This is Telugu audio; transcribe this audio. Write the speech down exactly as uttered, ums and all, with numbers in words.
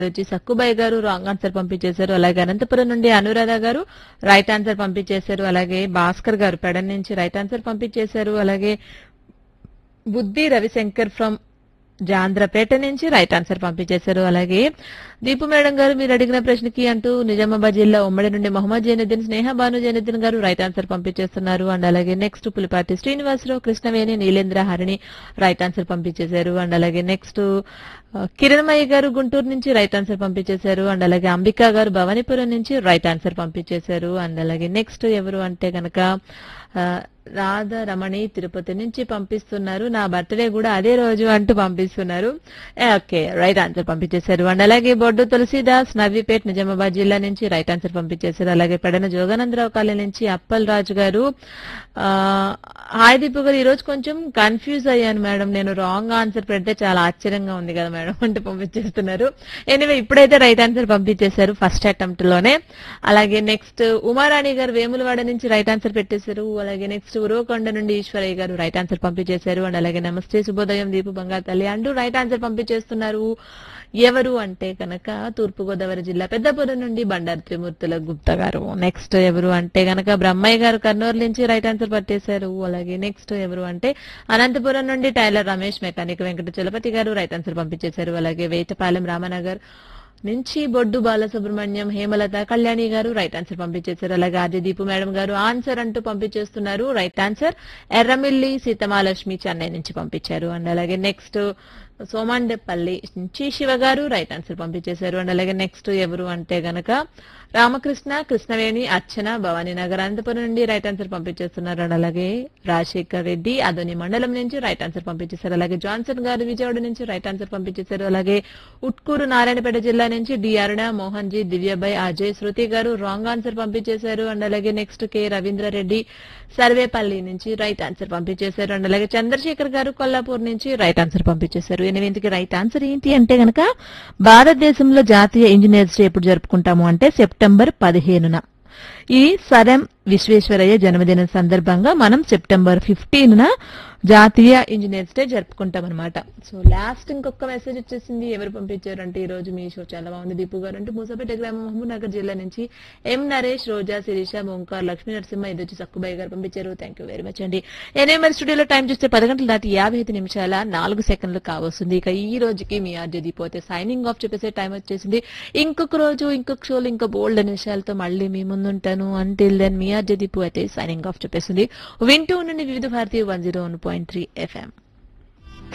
వచ్చి సక్కుబాయి గారు రాంగ్ ఆన్సర్ పంపించేశారు. అలాగే అనంతపురం నుండి అనురాధ గారు రైట్ ఆన్సర్ పంపించేశారు. అలాగే భాస్కర్ గారు పెడన్ నుంచి రైట్ ఆన్సర్ పంపించేశారు. అలాగే బుద్ధి రవిశంకర్ ఫ్రమ్ జాంధ్రపేట నుంచి రైట్ ఆన్సర్ పంపించేశారు. అలాగే దీపు మేడం గారు మీరు అడిగిన ప్రశ్నకి అంటూ నిజామాబాద్ జిల్లా ఉమ్మడి నుండి మొహమ్మద్ జైనుద్దీన్ స్నేహ భాను జైనుద్దీన్ గారు రైట్ ఆన్సర్ పంపించేస్తున్నారు. అండ్ అలాగే next Pulipati Srinivasarao Krishnaveni Neelendra Harini right answer పంపించేశారు. అండ్ అలాగే నెక్స్ట్ కిరణమయ్య గారు గుంటూరు నుంచి రైట్ ఆన్సర్ పంపించేశారు. అండ్ అలాగే అంబికా గారు భవానీపురం నుంచి రైట్ ఆన్సర్ పంపించేశారు. అండ్ అలాగే నెక్స్ట్ ఎవరు అంటే కనుక రాధ రమణి తిరుపతి నుంచి పంపిస్తున్నారు. నా బర్త్డే కూడా అదే రోజు అంటూ పంపిస్తున్నారు. ఓకే రైట్ ఆన్సర్ పంపించేశారు. అండ్ అలాగే బొడ్డు తులసిదాస్ నవీపేట్ నిజామాబాద్ జిల్లా నుంచి రైట్ ఆన్సర్ పంపించేశారు. అలాగే పెడన జోగానందరావు కాలనీ నుంచి అప్పల్ రాజు గారు హాయ్ దీపు గారు ఈ రోజు కొంచెం కన్ఫ్యూజ్ అయ్యాను మేడం, నేను రాంగ్ ఆన్సర్ పెడితే చాలా ఆశ్చర్యంగా ఉంది కదా మేడం అంటే పంపించేస్తున్నారు. ఎనివే ఇప్పుడైతే రైట్ ఆన్సర్ పంపించేశారు ఫస్ట్ అటెంప్ట్ లోనే. అలాగే నెక్స్ట్ ఉమారాణి గారు వేములవాడ నుంచి రైట్ ఆన్సర్ పెట్టేశారు. అలాగే నెక్స్ట్ ఉరవకొండ నుండి ఈశ్వరయ్య గారు రైట్ ఆన్సర్ పంపించేశారు. అండ్ అలాగే నమస్తే శుభోదయం దీపు బంగారు తల్లి అంటూ రైట్ ఆన్సర్ పంపించేస్తున్నారు. ఎవరు అంటే కనుక తూర్పుగోదావరి జిల్లా పెద్దపురం నుండి బండారు త్రిమూర్తుల గుప్తా గారు. నెక్స్ట్ ఎవరు అంటే కనుక బ్రహ్మయ్య గారు కర్నూలు నుంచి రైట్ ఆన్సర్ పట్టేశారు. అలాగే నెక్స్ట్ ఎవరు అంటే అనంతపురం నుండి టైలర్ రమేష్ మెకానిక్ వెంకట చలపతి గారు రైట్ ఆన్సర్ పంపించేశారు. అలాగే వేటపాలెం రామనగర్ నుంచి బొడ్డు బాలసుబ్రహ్మణ్యం హేమలత కళ్యాణి గారు రైట్ ఆన్సర్ పంపించేశారు. అలాగే ఆది దీపు మేడం గారు ఆన్సర్ అంటూ పంపించేస్తున్నారు. రైట్ ఆన్సర్ ఎర్రమిల్లి సీతమాలక్ష్మి చెన్నై నుంచి పంపించారు. అండ్ అలాగే నెక్స్ట్ సోమాండేపల్లి నుంచి శివ గారు రైట్ ఆన్సర్ పంపించేశారు. అండ్ అలాగే నెక్స్ట్ ఎవరు అంటే గనక రామకృష్ణ కృష్ణవేణి అర్చన భవానీ నగర్ అనంతపురం నుండి రైట్ ఆన్సర్ పంపించేస్తున్నారు. అండ్ అలాగే రాజశేఖర్ రెడ్డి అదోని మండలం నుంచి రైట్ ఆన్సర్ పంపించేశారు. అలాగే జాన్సన్ గారు విజయవాడ నుంచి రైట్ ఆన్సర్ పంపించేశారు. అలాగే ఉట్కూరు నారాయణపేట జిల్లా నుంచి డి అరుణ మోహన్ జీ దివ్యబాయ్ అజయ్ శృతి గారు రాంగ్ ఆన్సర్ పంపించేశారు. అండ్ అలాగే నెక్స్ట్ కె రవీంద్రారెడ్డి సర్వేపల్లి నుంచి రైట్ ఆన్సర్ పంపించేశారు. అండ్ అలాగే చంద్రశేఖర్ గారు కొల్లాపూర్ నుంచి రైట్ ఆన్సర్ పంపించేశారు. ఎనిమిదికి రైట్ ఆన్సర్ ఏంటి అంటే గనక భారతదేశంలో జాతీయ ఇంజనీర్స్ డే ఎప్పుడు జరుపుకుంటాము అంటే సెప్టెంబర్ పదిహేనున. ఈ సరం విశ్వేశ్వరయ్య జన్మదినం సందర్భంగా మనం సెప్టెంబర్ ఫిఫ్టీన్ జాతీయ ఇంజనీర్స్ డే జరుపుకుంటాం అనమాట. సో లాస్ట్ ఇంకొక మెసేజ్ వచ్చేసింది. ఎవరు పంపించారు అంటే ఈ రోజు మీ షో చాలా బాగుంది దీపు గారు అంటే మూసాపేట గ్రామం మహబూబ్ నగర్ జిల్లా నుంచి ఎం నరేష్ రోజా శిరీష ఓంకార్ లక్ష్మీ నరసింహ ఇది వచ్చి సక్కుబాయి గారు పంపించారు. థ్యాంక్ యూ వెరీ మచ్ అండి. నేనే మరి స్టూడియోలో టైం చూస్తే పది గంటల దాటి యాభై ఐదు నిమిషాల నాలుగు సెకండ్లు కావస్తుంది. ఇక ఈ రోజుకి మీ ఆర్జే దీపు అయితే సైనింగ్ ఆఫ్ చెప్పేసే టైం వచ్చేసింది. ఇంకొక రోజు ఇంకొక షోలు ఇంకా బోల్డ్ నిమిషాలతో మళ్ళీ మీ ముందుంటాను. అంటిల్ దెన్ మీ ఆర్జే దీపు అయితే సైనింగ్ ఆఫ్ చెప్పేసింది. వింటూ ఉండండి వివిధ భారతీయ one zero one point three FM.